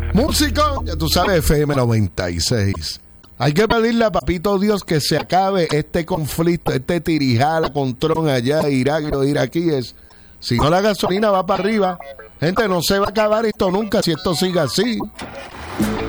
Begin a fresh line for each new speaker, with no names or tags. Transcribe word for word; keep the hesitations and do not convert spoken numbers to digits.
Músico, ya tú sabes, F M noventa y seis. Hay que pedirle a Papito Dios que se acabe este conflicto, este tirijala con Trump allá, Irak y los iraquíes. Si no, la gasolina va para arriba. Gente, no se va a acabar esto nunca si esto sigue así.